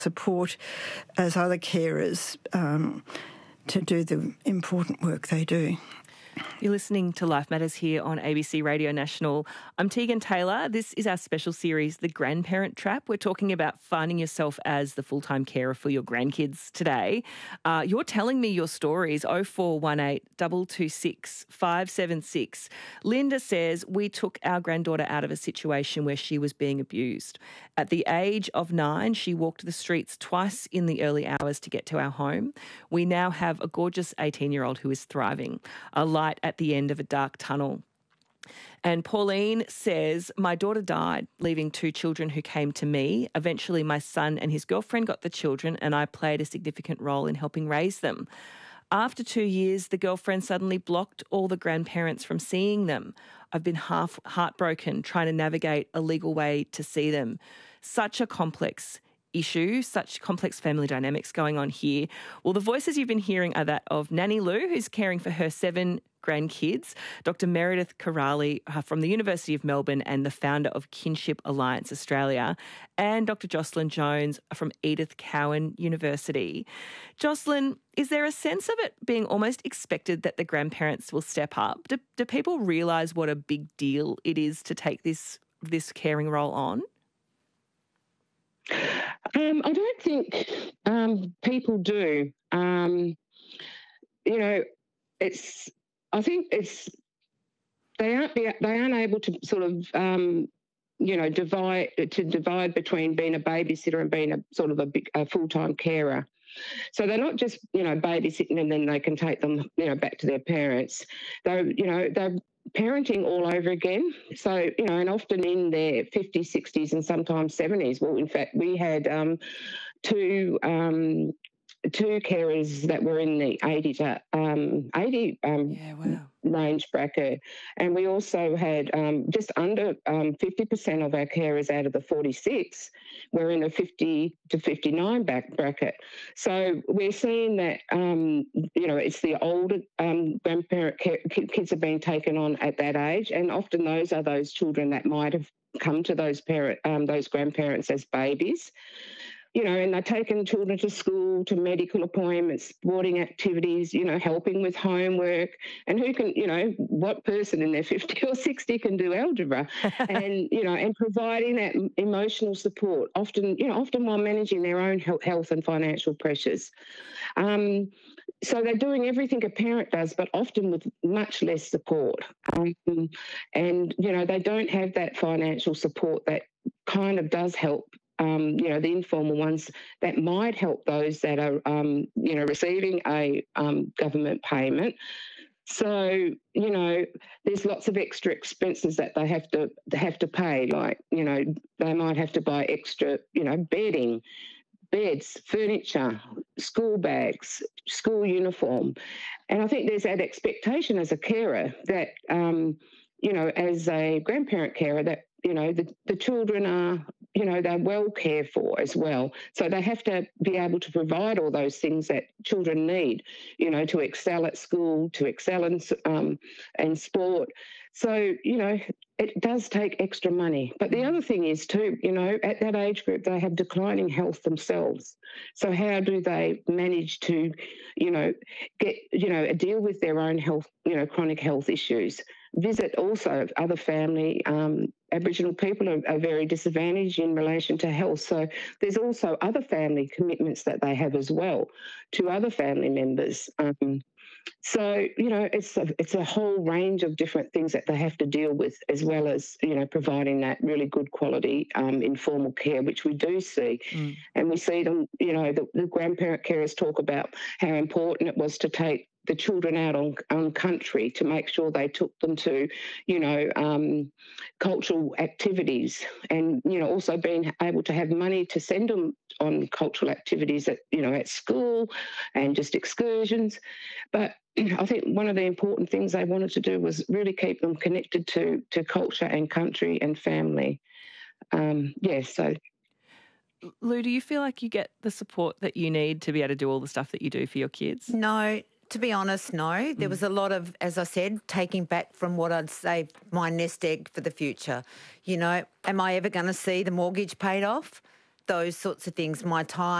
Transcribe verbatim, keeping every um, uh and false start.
support as other carers um, to do the important work they do. You're listening to Life Matters here on A B C Radio National. I'm Tegan Taylor. This is our special series, The Grandparent Trap. We're talking about finding yourself as the full-time carer for your grandkids today. Uh, you're telling me your stories, oh four one eight, two two six, five seven six. Linda says, we took our granddaughter out of a situation where she was being abused. At the age of nine, she walked the streets twice in the early hours to get to our home. We now have a gorgeous eighteen-year-old who is thriving. A light at the end of a dark tunnel. And Pauline says, my daughter died, leaving two children who came to me. Eventually, my son and his girlfriend got the children, and I played a significant role in helping raise them. After two years, the girlfriend suddenly blocked all the grandparents from seeing them. I've been half heartbroken trying to navigate a legal way to see them. Such a complex issue, such complex family dynamics going on here. Well, the voices you've been hearing are that of Nanny Lou, who's caring for her seven grandkids, Doctor Meredith Kiraly uh, from the University of Melbourne and the founder of Kinship Alliance Australia, and Doctor Jocelyn Jones from Edith Cowan University. Jocelyn, is there a sense of it being almost expected that the grandparents will step up? Do, do people realise what a big deal it is to take this this caring role on? Um, I don't think um, people do. Um, you know, it's. I think it's. They aren't. They aren't able to sort of, um, you know, divide to divide between being a babysitter and being a sort of a, big, a full-time carer. So they're not just, you know, babysitting and then they can take them, you know, back to their parents. They're, you know, they're parenting all over again. So, you know, and often in their fifties, sixties and sometimes seventies. Well, in fact, we had um, two um, two carers that were in the eighty to um, eighty um, yeah, wow. range bracket. And we also had um, just under um, fifty percent of our carers out of the forty-six were in a fifty to fifty-nine back bracket. So we're seeing that, um, you know, it's the older um, grandparent care, kids are being taken on at that age. And often those are those children that might have come to those parent, um, those grandparents as babies. You know, and they're taking children to school, to medical appointments, sporting activities, you know, helping with homework. And who can, you know, what person in their fifty or sixty can do algebra? And, you know, and providing that emotional support, often, you know, often while managing their own health and financial pressures. Um, so they're doing everything a parent does, but often with much less support. Um, and, you know, they don't have that financial support that kind of does help. Um, you know, the informal ones that might help those that are, um, you know, receiving a um, government payment. So, you know, there's lots of extra expenses that they have to they have to pay. Like, you know, they might have to buy extra, you know, bedding, beds, furniture, school bags, school uniform. And I think there's that expectation as a carer that, um, you know, as a grandparent carer that, you know, the, the children are, you know, they're well cared for as well. So they have to be able to provide all those things that children need, you know, to excel at school, to excel in, um, in sport. So, you know, it does take extra money. But the other thing is too, you know, at that age group, they have declining health themselves. So how do they manage to, you know, get, you know, deal with their own health, you know, chronic health issues? Visit also other family. Um, Aboriginal people are, are very disadvantaged in relation to health. So there's also other family commitments that they have as well to other family members. Um, so, you know, it's a, it's a whole range of different things that they have to deal with, as well as, you know, providing that really good quality um, informal care, which we do see. Mm. And we see them, you know, the, the grandparent carers talk about how important it was to take the children out on, on country to make sure they took them to, you know, um, cultural activities, and, you know, also being able to have money to send them on cultural activities at, you know, at school and just excursions. But I think one of the important things they wanted to do was really keep them connected to, to culture and country and family. Um, yeah, so... Lou, do you feel like you get the support that you need to be able to do all the stuff that you do for your kids? No. To be honest, no. There was a lot of, as I said, taking back from what I'd saved my nest egg for the future. You know, am I ever going to see the mortgage paid off? those sorts of things, my time.